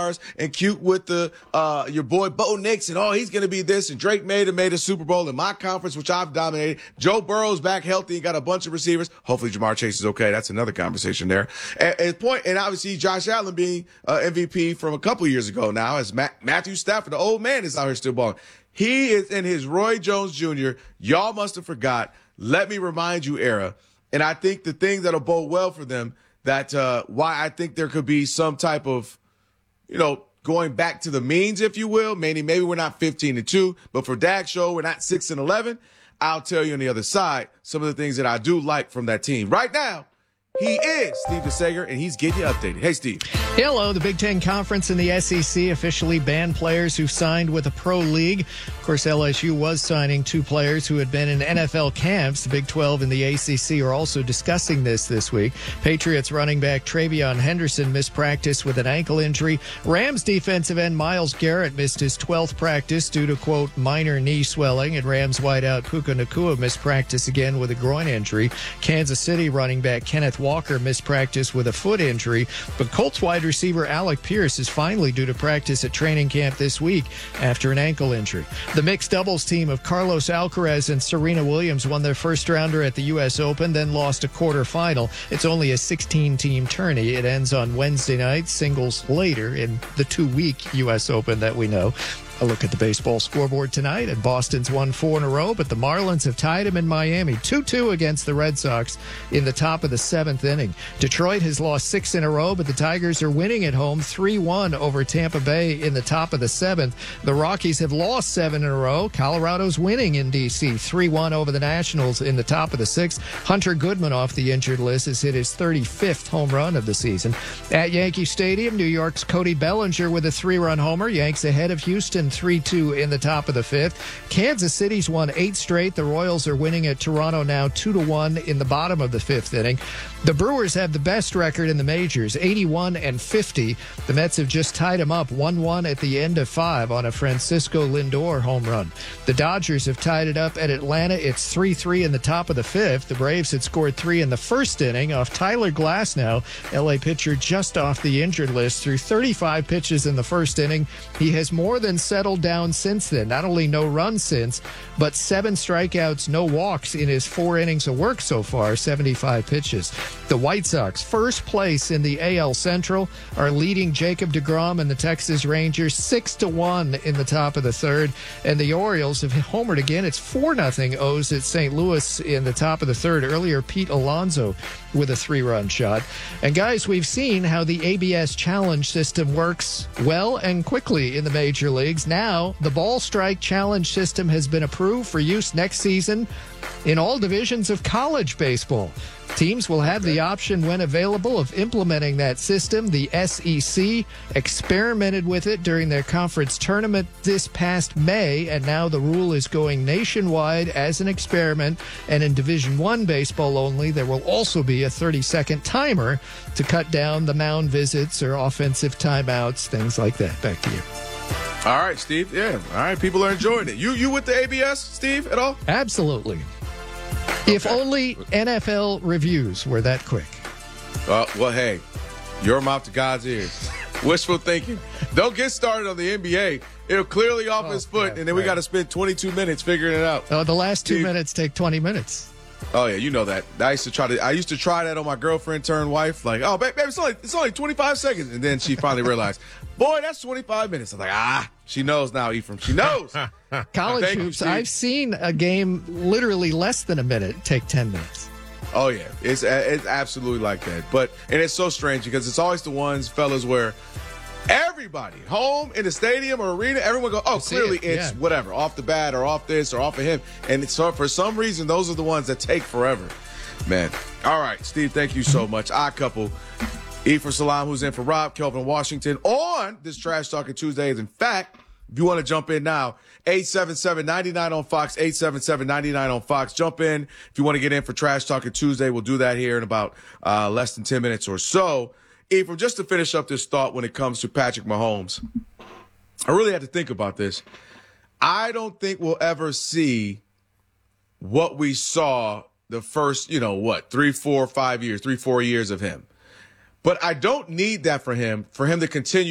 stars and cute with the your boy Bo Nix and he's going to be this, and Drake made a Super Bowl in my conference, which I've dominated. Joe Burrow's back healthy and got a bunch of receivers. Hopefully Jamar Chase is okay. That's another conversation there. And obviously Josh Allen being MVP from a couple years ago now, as Matthew Stafford, the old man, is out here still balling. He is in his Roy Jones Jr. Y'all must have forgot. Let me remind you era. And I think the thing that'll bode well for them, that why I think there could be some type of, going back to the means, if you will, meaning maybe we're not 15-2, but for Dak's show, we're not 6-11. I'll tell you on the other side some of the things that I do like from that team. Right now, he is Steve DeSager, and he's getting you updated. Hey, Steve. Hello. The Big Ten Conference and the SEC officially banned players who signed with a pro league. Of course, LSU was signing 2 players who had been in NFL camps. The Big 12 and the ACC are also discussing this week. Patriots running back Travion Henderson missed practice with an ankle injury. Rams defensive end Myles Garrett missed his 12th practice due to, quote, minor knee swelling. And Rams wideout Puka Nacua missed practice again with a groin injury. Kansas City running back Kenneth Walker missed practice with a foot injury. But Colts wide receiver Alec Pierce is finally due to practice at training camp this week after an ankle injury. The mixed doubles team of Carlos Alcaraz and Serena Williams won their first rounder at the U.S. Open, then lost a quarterfinal. It's only a 16-team tourney. It ends on Wednesday night, singles later in the 2-week U.S. Open that we know. A look at the baseball scoreboard tonight, and Boston's won 4 in a row, but the Marlins have tied him in Miami 2-2 against the Red Sox in the top of the 7th inning. Detroit has lost 6 in a row, but the Tigers are winning at home 3-1 over Tampa Bay in the top of the 7th. The Rockies have lost 7 in a row. Colorado's winning in D.C. 3-1 over the Nationals in the top of the 6th. Hunter Goodman off the injured list has hit his 35th home run of the season. At Yankee Stadium, New York's Cody Bellinger with a 3-run homer. Yanks ahead of Houston 3-2 in the top of the 5th. Kansas City's won 8 straight. The Royals are winning at Toronto now 2-1 in the bottom of the 5th inning. The Brewers have the best record in the majors, 81-50. The Mets have just tied them up 1-1 at the end of 5 on a Francisco Lindor home run. The Dodgers have tied it up at Atlanta. It's 3-3 in the top of the 5th. The Braves had scored 3 in the first inning off Tyler Glasnow, L.A. pitcher just off the injured list. Through 35 pitches in the first inning, he has more than settled down since then. Not only no runs since, but 7 strikeouts, no walks in his 4 innings of work so far, 75 pitches. The White Sox, first place in the AL Central, are leading Jacob deGrom and the Texas Rangers 6-1 in the top of the 3rd. And the Orioles have homered again. It's 4-0 O's at St. Louis in the top of the 3rd. Earlier, Pete Alonso with a 3-run shot. And guys, we've seen how the ABS challenge system works well and quickly in the major leagues. Now, the ball strike challenge system has been approved for use next season in all divisions of college baseball. Teams will have the option, when available, of implementing that system. The SEC experimented with it during their conference tournament this past May, and now the rule is going nationwide as an experiment. And in Division I baseball only, there will also be a 30-second timer to cut down the mound visits or offensive timeouts, things like that. Back to you. All right, Steve. Yeah. All right. People are enjoying it. You with the ABS, Steve, at all? Absolutely. Okay. If only NFL reviews were that quick. Well, hey, your mouth to God's ears. Wishful thinking. Don't get started on the NBA. It'll clearly off his foot, and then we got to spend 22 minutes figuring it out. Oh, the last 2 minutes take 20 minutes. Oh yeah, you know that. I used to try that on my girlfriend turned wife. Like, oh, babe, it's only 25 seconds, and then she finally realized, boy, that's 25 minutes. I'm like, she knows now, Ephraim. She knows. College hoops. I've seen a game literally less than a minute take 10 minutes. Oh yeah, it's absolutely like that. And it's so strange because it's always the ones, fellas, where everybody home in the stadium or arena, everyone go, clearly it's whatever, off the bat or off this or off of him. And so for some reason, those are the ones that take forever. Man. All right, Steve, thank you so much. Odd couple. Ephraim Salam, who's in for Rob, Kelvin Washington on this Trash Talking Tuesdays. In fact, if you want to jump in now, 877-99 on Fox, 877-99 on Fox. Jump in if you want to get in for Trash Talking Tuesday. We'll do that here in about less than 10 minutes or so. Ephraim, just to finish up this thought when it comes to Patrick Mahomes, I really had to think about this. I don't think we'll ever see what we saw the first, 3, 4 years of him. But I don't need that for him to continue